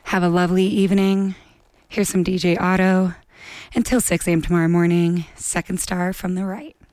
Have a lovely evening. Here's some DJ Otto. Until 6 a.m. tomorrow morning, Second Star from the Right.